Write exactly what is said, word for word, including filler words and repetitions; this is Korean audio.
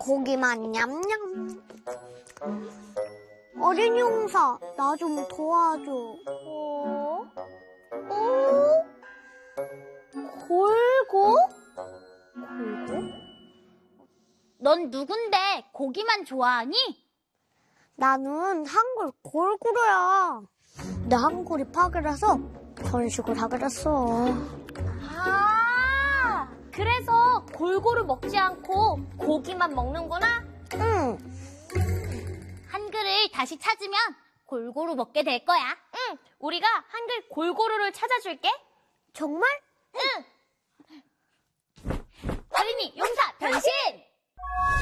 고기만 냠냠. 어린이 용사, 나 좀 도와줘. 어? 어? 골고? 골고? 넌 누군데 고기만 좋아하니? 나는 한글 골고루야. 내 한글이 파괴라서 번식을 하게 됐어. 아, 그래서 골고루 먹지 않고 고기만 먹는구나? 응. 한글을 다시 찾으면 골고루 먹게 될 거야. 응, 우리가 한글 골고루를 찾아줄게. 정말? 응. 어린이 용사 변신!